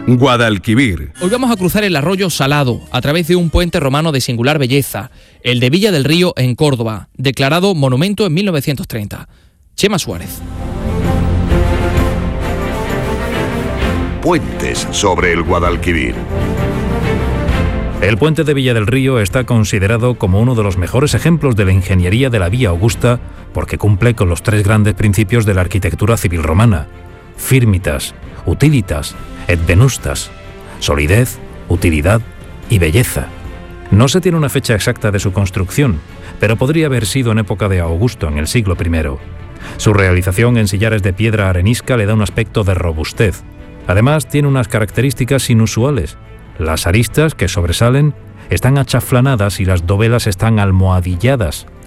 Guadalquivir. Hoy vamos a cruzar el arroyo Salado a través de un puente romano de singular belleza, el de Villa del Río en Córdoba, declarado monumento en 1930. Chema Suárez. Puentes sobre el Guadalquivir. El puente de Villa del Río está considerado como uno de los mejores ejemplos de la ingeniería de la Vía Augusta porque cumple con los tres grandes principios de la arquitectura civil romana: firmitas, utilitas, et venustas, solidez, utilidad y belleza. No se tiene una fecha exacta de su construcción, pero podría haber sido en época de Augusto, en el siglo I. Su realización en sillares de piedra arenisca le da un aspecto de robustez. Además, tiene unas características inusuales. Las aristas, que sobresalen, están achaflanadas y las dovelas están almohadilladas,